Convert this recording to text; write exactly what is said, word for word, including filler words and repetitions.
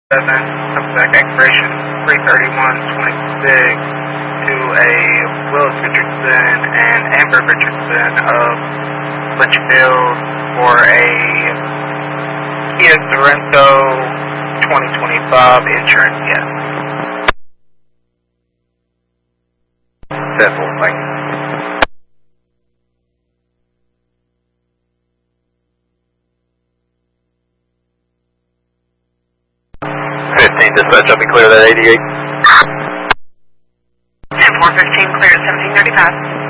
seven, comes back expiration three thirty-one twenty-six to a Willis Richardson and Amber Richardson of Litchfield for a Kia Sorento twenty twenty-five insurance, yes. Simple, thank you. fifteen, dispatch, up and clear that eighty-eight. ten four fifteen, clear at seventeen thirty-five.